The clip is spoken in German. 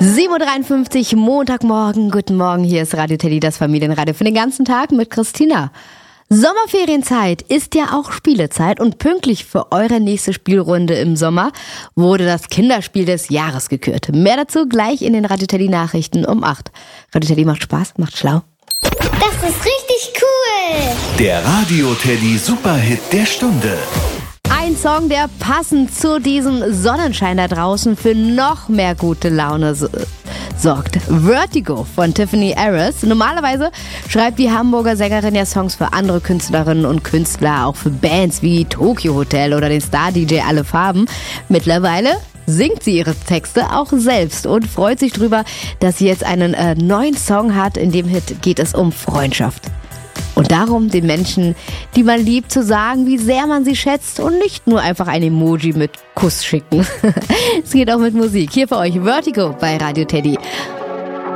7:53 Uhr, Montagmorgen. Guten Morgen, hier ist Radio Teddy, das Familienradio für den ganzen Tag mit Christina. Sommerferienzeit ist ja auch Spielezeit und pünktlich für eure nächste Spielrunde im Sommer wurde das Kinderspiel des Jahres gekürt. Mehr dazu gleich in den Radio Teddy Nachrichten um 8. Radio Teddy macht Spaß, macht schlau. Das ist richtig cool. Der Radio Teddy Superhit der Stunde. Ein Song, der passend zu diesem Sonnenschein da draußen für noch mehr gute Laune sorgt. Vertigo von Tiffany Harris. Normalerweise schreibt die Hamburger Sängerin ja Songs für andere Künstlerinnen und Künstler, auch für Bands wie Tokyo Hotel oder den Star-DJ Alle Farben. Mittlerweile singt sie ihre Texte auch selbst und freut sich drüber, dass sie jetzt einen neuen Song hat. In dem Hit geht es um Freundschaft. Und darum, den Menschen, die man liebt, zu sagen, wie sehr man sie schätzt und nicht nur einfach ein Emoji mit Kuss schicken. Es geht auch mit Musik. Hier für euch Vertigo bei Radio Teddy.